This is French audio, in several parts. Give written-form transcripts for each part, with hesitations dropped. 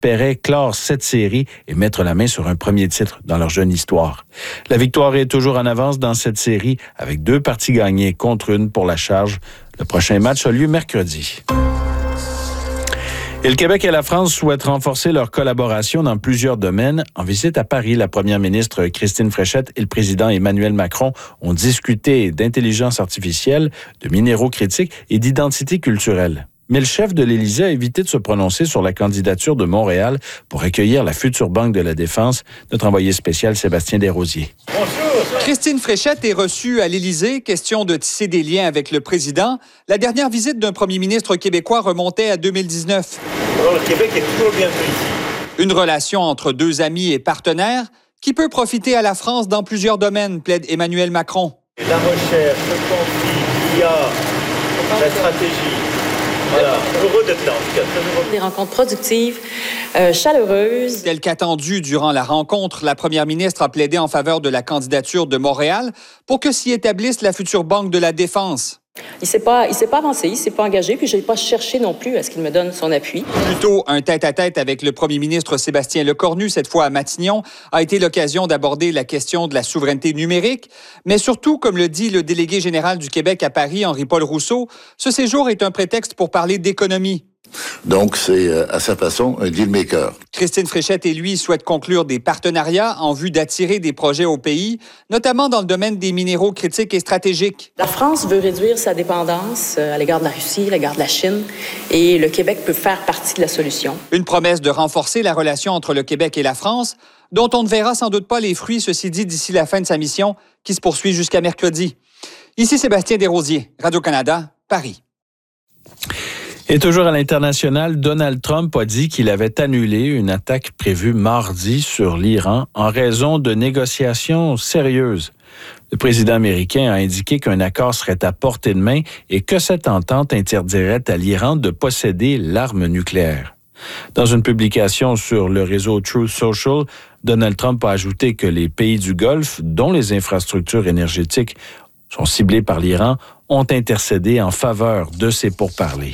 espéraient clore cette série et mettre la main sur un premier titre dans leur jeune histoire. La victoire est toujours en avance dans cette série avec 2 parties gagnées contre une pour la charge. Le prochain match a lieu mercredi. Et le Québec et la France souhaitent renforcer leur collaboration dans plusieurs domaines. En visite à Paris, la première ministre Christine Fréchette et le président Emmanuel Macron ont discuté d'intelligence artificielle, de minéraux critiques et d'identité culturelle. Mais le chef de l'Élysée a évité de se prononcer sur la candidature de Montréal pour accueillir la future Banque de la Défense. Notre envoyé spécial Sébastien Desrosiers. Christine Fréchette est reçue à l'Élysée, question de tisser des liens avec le président. La dernière visite d'un premier ministre québécois remontait à 2019. Alors, le Québec est toujours bienvenu ici. Une relation entre 2 amis et partenaires qui peut profiter à la France dans plusieurs domaines, plaide Emmanuel Macron. La recherche, le conflit, l'IA, la stratégie. Voilà, heureux d'être là, en tout cas, très heureux. Des rencontres productives, chaleureuses. Tel qu'attendu durant la rencontre, la première ministre a plaidé en faveur de la candidature de Montréal pour que s'y établisse la future Banque de la Défense. Il s'est pas avancé, il s'est pas engagé, puis je n'ai pas cherché non plus à ce qu'il me donne son appui. Plutôt un tête-à-tête avec le premier ministre Sébastien Lecornu, cette fois à Matignon, a été l'occasion d'aborder la question de la souveraineté numérique. Mais surtout, comme le dit le délégué général du Québec à Paris, Henri-Paul Rousseau, ce séjour est un prétexte pour parler d'économie. Donc, c'est à sa façon un deal-maker. Christine Fréchette et lui souhaitent conclure des partenariats en vue d'attirer des projets au pays, notamment dans le domaine des minéraux critiques et stratégiques. La France veut réduire sa dépendance à l'égard de la Russie, à l'égard de la Chine, et le Québec peut faire partie de la solution. Une promesse de renforcer la relation entre le Québec et la France, dont on ne verra sans doute pas les fruits, ceci dit, d'ici la fin de sa mission, qui se poursuit jusqu'à mercredi. Ici Sébastien Desrosiers, Radio-Canada, Paris. Et toujours à l'international, Donald Trump a dit qu'il avait annulé une attaque prévue mardi sur l'Iran en raison de négociations sérieuses. Le président américain a indiqué qu'un accord serait à portée de main et que cette entente interdirait à l'Iran de posséder l'arme nucléaire. Dans une publication sur le réseau Truth Social, Donald Trump a ajouté que les pays du Golfe, dont les infrastructures énergétiques sont ciblées par l'Iran, ont intercédé en faveur de ces pourparlers.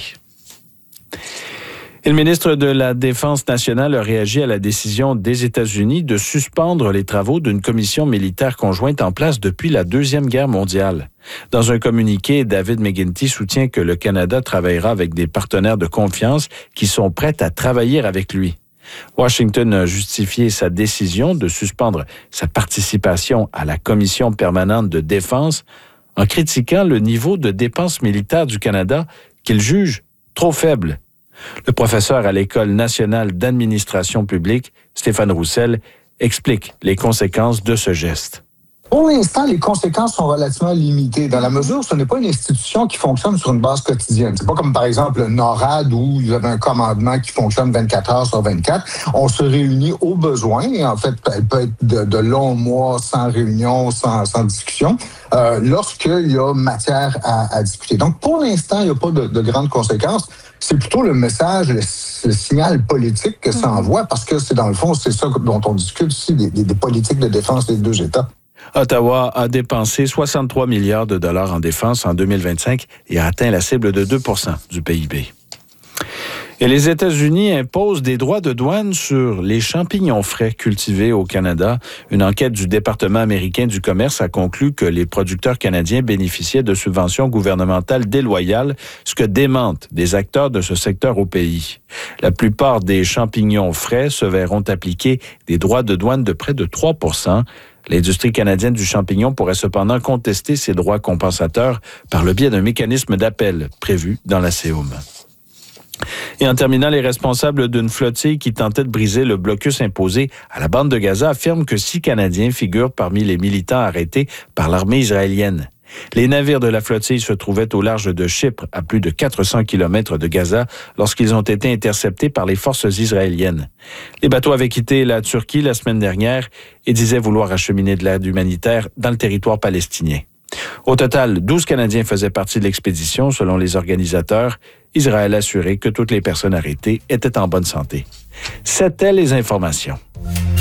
Et le ministre de la Défense nationale a réagi à la décision des États-Unis de suspendre les travaux d'une commission militaire conjointe en place depuis la Deuxième Guerre mondiale. Dans un communiqué, David McGuinty soutient que le Canada travaillera avec des partenaires de confiance qui sont prêts à travailler avec lui. Washington a justifié sa décision de suspendre sa participation à la Commission permanente de défense en critiquant le niveau de dépenses militaires du Canada qu'il juge trop faible. Le professeur à l'École nationale d'administration publique, Stéphane Roussel, explique les conséquences de ce geste. Pour l'instant, les conséquences sont relativement limitées dans la mesure où ce n'est pas une institution qui fonctionne sur une base quotidienne. C'est pas comme, par exemple, le NORAD où il y avait un commandement qui fonctionne 24 heures sur 24. On se réunit au besoin et en fait, elle peut être de longs mois sans réunion, sans discussion, lorsqu'il y a matière à discuter. Donc, pour l'instant, il n'y a pas de grandes conséquences. C'est plutôt le message, le signal politique que ça envoie parce que c'est dans le fond, c'est ça dont on discute ici, des politiques de défense des 2 États. Ottawa a dépensé 63 milliards de dollars en défense en 2025 et a atteint la cible de 2% du PIB. Et les États-Unis imposent des droits de douane sur les champignons frais cultivés au Canada. Une enquête du département américain du commerce a conclu que les producteurs canadiens bénéficiaient de subventions gouvernementales déloyales, ce que démentent des acteurs de ce secteur au pays. La plupart des champignons frais se verront appliquer des droits de douane de près de 3%. L'industrie canadienne du champignon pourrait cependant contester ces droits compensateurs par le biais d'un mécanisme d'appel prévu dans la CEUM. Et en terminant, les responsables d'une flottille qui tentait de briser le blocus imposé à la bande de Gaza affirment que 6 Canadiens figurent parmi les militants arrêtés par l'armée israélienne. Les navires de la flottille se trouvaient au large de Chypre, à plus de 400 km de Gaza, lorsqu'ils ont été interceptés par les forces israéliennes. Les bateaux avaient quitté la Turquie la semaine dernière et disaient vouloir acheminer de l'aide humanitaire dans le territoire palestinien. Au total, 12 Canadiens faisaient partie de l'expédition, selon les organisateurs. Israël a assuré que toutes les personnes arrêtées étaient en bonne santé. C'étaient les informations.